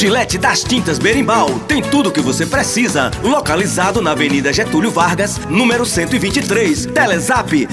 Gillette das Tintas Berimbau tem tudo o que você precisa. Localizado na Avenida Getúlio Vargas, número 123. Telezap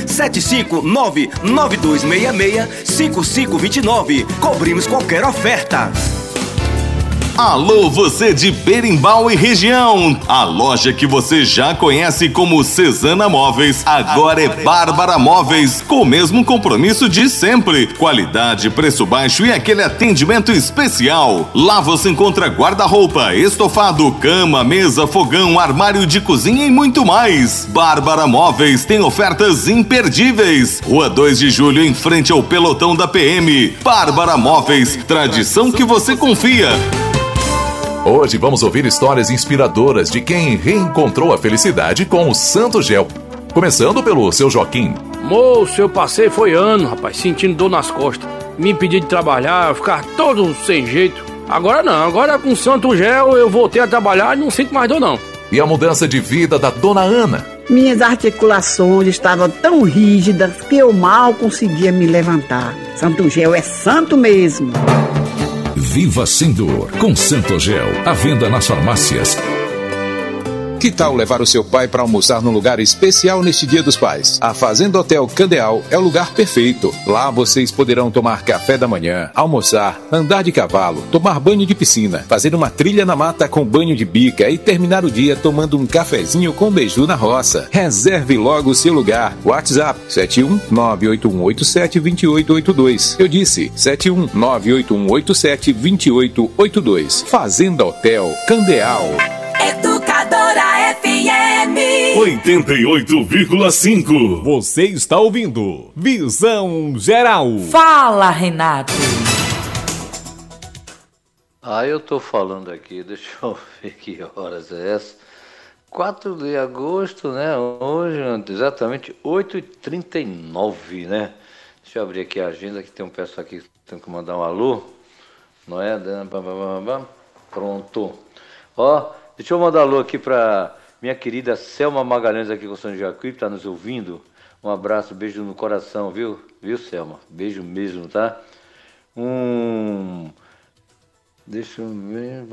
759-9266-5529. Cobrimos qualquer oferta. Alô, você de Berimbau e região. A loja que você já conhece como Cesana Móveis, agora é Bárbara Móveis, com o mesmo compromisso de sempre. Qualidade, preço baixo e aquele atendimento especial. Lá você encontra guarda-roupa, estofado, cama, mesa, fogão, armário de cozinha e muito mais. Bárbara Móveis tem ofertas imperdíveis. Rua 2 de Julho, em frente ao pelotão da PM. Bárbara Móveis, tradição que você confia. Hoje vamos ouvir histórias inspiradoras de quem reencontrou a felicidade com o Santo Gel. Começando pelo seu Joaquim. Moço, eu passei foi ano, rapaz, sentindo dor nas costas. Me impedi de trabalhar, ficar todo sem jeito. Agora não, agora com o Santo Gel eu voltei a trabalhar e não sinto mais dor não. E a mudança de vida da dona Ana. Minhas articulações estavam tão rígidas que eu mal conseguia me levantar. Santo Gel é santo mesmo. Viva Sem Dor com Santo Gel, à venda nas farmácias. Que tal levar o seu pai para almoçar num lugar especial neste Dia dos Pais? A Fazenda Hotel Candeal é o lugar perfeito. Lá vocês poderão tomar café da manhã, almoçar, andar de cavalo, tomar banho de piscina, fazer uma trilha na mata com banho de bica e terminar o dia tomando um cafezinho com beiju na roça. Reserve logo o seu lugar. WhatsApp 71981872882. Eu disse 71981872882. Fazenda Hotel Candeal. Educadora FM 88,5. Você está ouvindo Visão Geral. Fala, Renato. Eu tô falando aqui, deixa eu ver que horas é essa. 4 de agosto, né? Hoje, exatamente 8h39, né? Deixa eu abrir aqui a agenda, que tem um pessoal aqui que tem que mandar um alô. Não é? Pronto. Deixa eu mandar alô aqui para minha querida Selma Magalhães aqui com São Jacuípe, tá nos ouvindo. Um abraço, beijo no coração, viu? Viu, Selma? Beijo mesmo, tá? Deixa eu ver.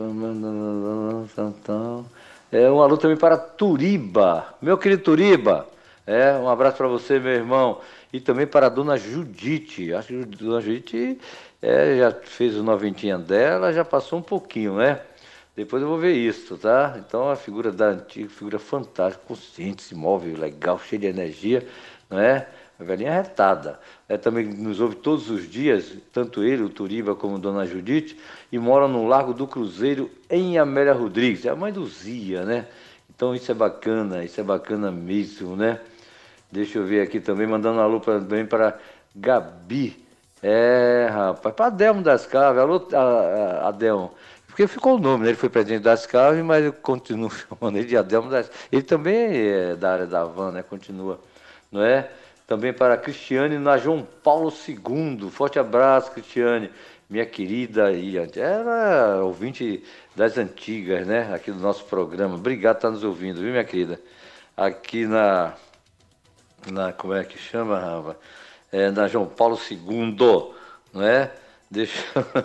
Um alô também para Turiba, meu querido Turiba. Um abraço para você, meu irmão. E também para a dona Judite. Acho que a dona Judite já fez o noventinha dela, já passou um pouquinho, né? Depois eu vou ver isso, tá? Então a figura da antiga, figura fantástica, consciente, se move, legal, cheia de energia, não é? A velhinha retada. Também nos ouve todos os dias, tanto ele, o Turiba, como a dona Judite, e mora no Largo do Cruzeiro, em Amélia Rodrigues. É a mãe do Zia, né? Então isso é bacana mesmo, né? Deixa eu ver aqui também, mandando um alô também para Gabi. Rapaz, para Adelmo das Caves. Alô, Adelmo. Porque ficou o nome, né? Ele foi presidente das Caves, mas eu continuo chamando ele de Adelmo das Caves. Ele também é da área da Havan, né? Continua, não é? Também para a Cristiane na João Paulo II. Forte abraço, Cristiane, minha querida. Era ouvinte das antigas, né? Aqui do nosso programa. Obrigado por estar nos ouvindo, viu, minha querida? Aqui como é que chama, rapaz? Na João Paulo II, não é? Deixa.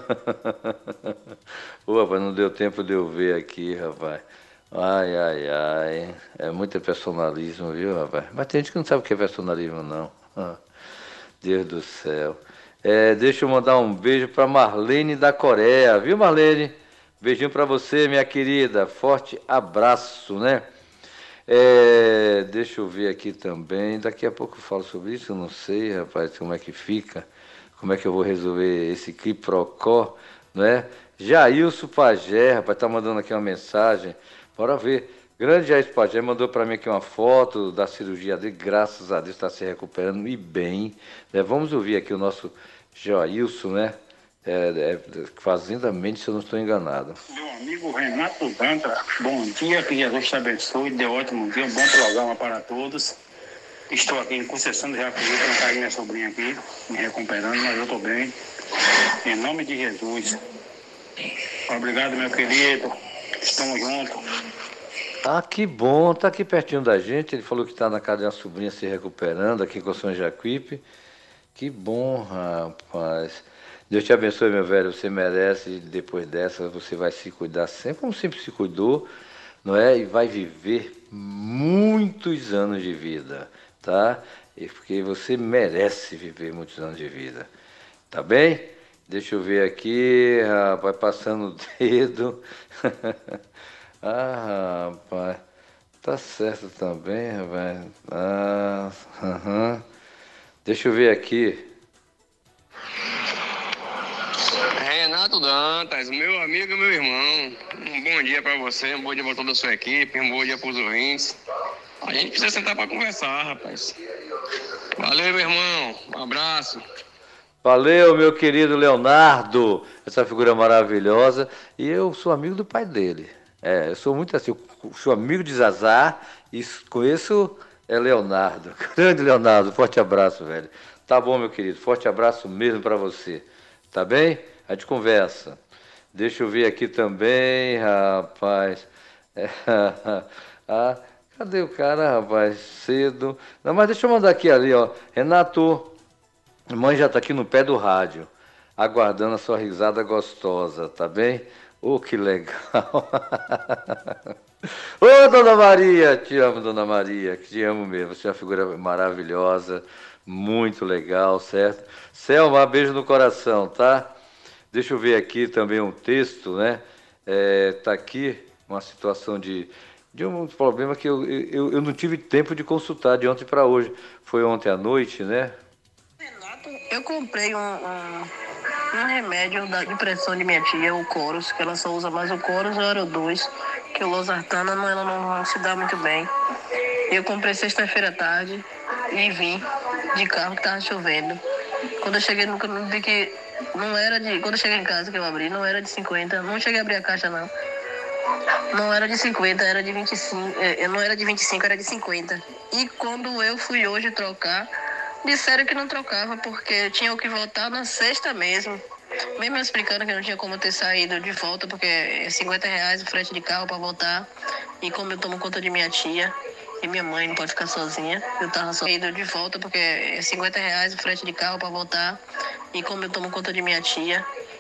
Rapaz, não deu tempo de eu ver aqui, rapaz. Ai. É muito personalismo, viu, rapaz? Mas tem gente que não sabe o que é personalismo, não. Deus do céu. Deixa eu mandar um beijo para Marlene da Coreia, viu, Marlene? Beijinho para você, minha querida. Forte abraço, né? Deixa eu ver aqui também. Daqui a pouco eu falo sobre isso, eu não sei, rapaz, como é que fica. Como é que eu vou resolver esse quiprocó, né? Jailson Pajé, rapaz, tá mandando aqui uma mensagem. Bora ver. Grande Jailson Pajé mandou para mim aqui uma foto da cirurgia dele. Graças a Deus está se recuperando e bem. Vamos ouvir aqui o nosso Jailson, né? Fazenda Mendes, se eu não estou enganado. Meu amigo Renato Dantra, bom dia, que Jesus te abençoe, dê ótimo dia, um bom programa para todos. Estou aqui em Conceição do Jacuípe, na casa da minha sobrinha aqui, me recuperando, mas eu estou bem. Em nome de Jesus. Obrigado, meu querido. Estamos juntos. Que bom, tá aqui pertinho da gente. Ele falou que está na casa da sobrinha se recuperando aqui com o São Jacuípe. Que bom, rapaz. Deus te abençoe, meu velho. Você merece. E depois dessa, você vai se cuidar sempre, como sempre se cuidou, não é? E vai viver muitos anos de vida, tá? E porque você merece viver muitos anos de vida, tá bem? Deixa eu ver aqui, rapaz, passando o dedo. Ah, rapaz, tá certo também, rapaz. Deixa eu ver aqui. Renato Dantas, meu amigo e meu irmão, um bom dia pra você, um bom dia pra toda a sua equipe, um bom dia pros ouvintes. A gente precisa sentar pra conversar, rapaz. Valeu, meu irmão, um abraço. Valeu, meu querido Leonardo, essa figura maravilhosa. E eu sou amigo do pai dele. Eu sou muito assim, eu sou amigo de Zazá e conheço Leonardo. Grande Leonardo, forte abraço, velho. Tá bom, meu querido, forte abraço mesmo pra você. Tá bem? A gente conversa. Deixa eu ver aqui também, rapaz. Cadê o cara, rapaz? Cedo. Não, mas deixa eu mandar aqui ali, ó. Renato, a mãe já tá aqui no pé do rádio, aguardando a sua risada gostosa, tá bem? Oh, que legal. Ô, Dona Maria, te amo, Dona Maria, te amo mesmo. Você é uma figura maravilhosa, muito legal, certo? Selma, beijo no coração, tá? Deixa eu ver aqui também um texto, né? Tá aqui uma situação de um problema que eu não tive tempo de consultar de ontem para hoje. Foi ontem à noite, né? Eu comprei um remédio de pressão de minha tia, o Coros, que ela só usa mais o Coros e o Aro 2, que o Losartana ela não se dá muito bem. Eu comprei sexta-feira à tarde e vim de carro que tava chovendo. Quando eu cheguei no caminho, vi que não era de... Quando eu cheguei em casa que eu abri, não era de 50, não cheguei a abrir a caixa não. Não era de 50, era de 25, não era de 25, era de 50. E quando eu fui hoje trocar, disseram que não trocava porque tinha que voltar na sexta mesmo. Mesmo explicando que não tinha como ter saído de volta, porque é R$50 o frete de carro para voltar. E como eu tomo conta de minha tia e minha mãe não pode ficar sozinha, eu tava só indo de volta porque é R$50 o frete de carro para voltar. E como eu tomo conta de minha tia